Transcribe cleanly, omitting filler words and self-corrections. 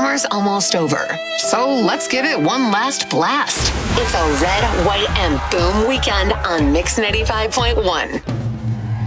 summer's almost over, so let's give it one last blast. It's a red, white, and boom weekend on Mix 95.1.